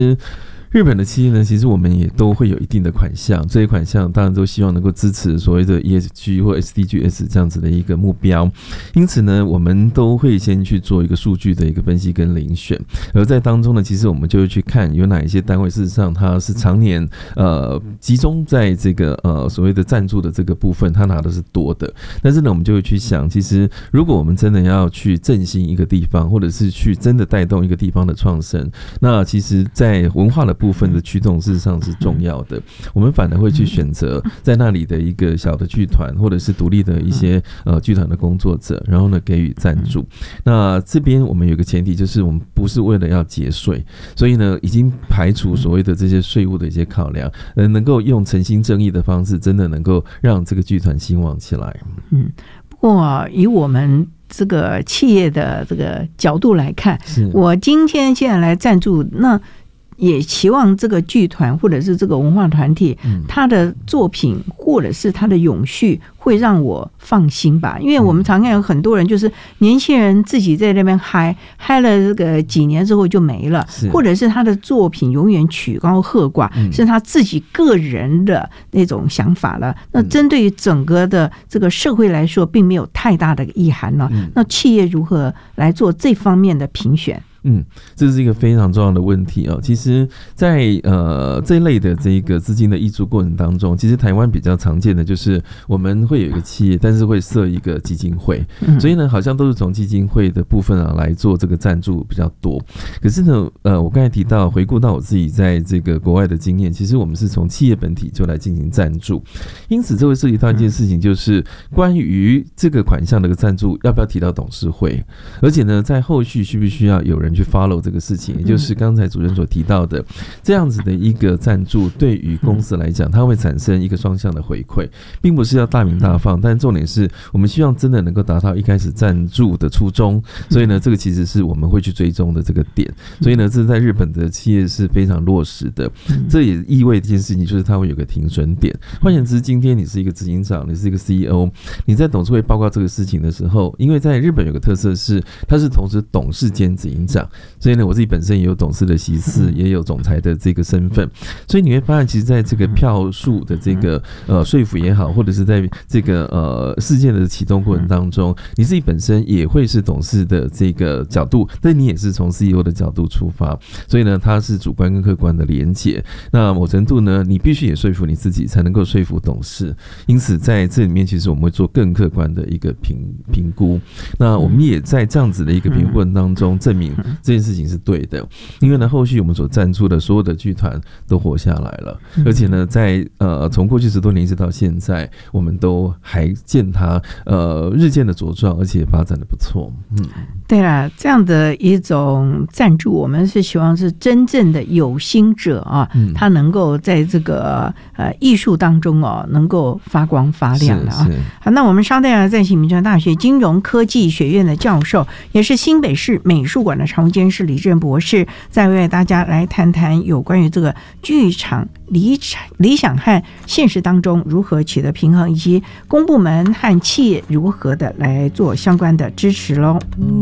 日本的企业呢，其实我们也都会有一定的款项，这些款项当然都希望能够支持所谓的 ESG 或 SDGs 这样子的一个目标，因此呢，我们都会先去做一个数据的一个分析跟遴选，而在当中呢，其实我们就会去看有哪一些单位，事实上它是常年集中在这个所谓的赞助的这个部分，它拿的是多的，但是呢，我们就会去想，其实如果我们真的要去振兴一个地方，或者是去真的带动一个地方的创生，那其实在文化的部分的驱动事实上是重要的，我们反而会去选择在那里的一个小的剧团或者是独立的一些剧团的工作者，然后呢给予赞助。那这边我们有个前提，就是我们不是为了要节税，所以呢已经排除所谓的这些税务的一些考量，能够用诚心正义的方式，真的能够让这个剧团兴旺起来。 不过以我们这个企业的这个角度来看，我今天现在来赞助，那也期望这个剧团或者是这个文化团体，他的作品或者是他的永续会让我放心吧。因为我们常看有很多人就是年轻人自己在那边嗨了这个几年之后就没了，或者是他的作品永远曲高和寡，是他自己个人的那种想法了。那针对于整个的这个社会来说，并没有太大的意涵了。那企业如何来做这方面的评选？ 这是一个非常重要的问题哦。其实在这一类的这个资金的挹注过程当中，其实台湾比较常见的就是我们会有一个企业，但是会设一个基金会，所以呢好像都是从基金会的部分来做这个赞助比较多。可是呢我刚才提到回顾到我自己在这个国外的经验，其实我们是从企业本体就来进行赞助，因此这会涉及到一件事情，就是关于这个款项的一个赞助要不要提到董事会，而且呢在后续需不需要有人去 follow 这个事情，也就是刚才主任所提到的这样子的一个赞助，对于公司来讲，它会产生一个双向的回馈，并不是要大名大放，但重点是我们希望真的能够达到一开始赞助的初衷，所以呢，这个其实是我们会去追踪的这个点，所以呢，这在日本的企业是非常落实的，这也意味一件事情，就是它会有个停损点。换言之，今天你是一个执行长，你是一个 CEO， 你在董事会报告这个事情的时候，因为在日本有个特色是，它是同时董事兼执行长，所以呢，我自己本身也有董事的席次，也有总裁的这个身份，所以你会发现，其实在这个票数的这个说服也好，或者是在这个事件的启动过程当中，你自己本身也会是董事的这个角度，但你也是从 CEO 的角度出发，所以呢，它是主观跟客观的连结。那某程度呢，你必须也说服你自己，才能够说服董事。因此，在这里面，其实我们会做更客观的一个评估。那我们也在这样子的一个评估过程当中，证明这件事情是对的。因为呢，后续我们所赞助的所有的剧团都活下来了，而且呢，在从过去10多年一直到现在，我们都还见它日渐的茁壮，而且发展的不错。 对啦，这样的一种赞助，我们是希望是真正的有心者啊，他能够在这个艺术当中哦，能够发光发亮的啊。好，那我们稍待再请民传大学金融科技学院的教授，也是新北市美术馆的常务监事李正博士，再为大家来谈谈有关于这个剧场理想和现实当中如何取得平衡，以及公部门和企业如何的来做相关的支持咯。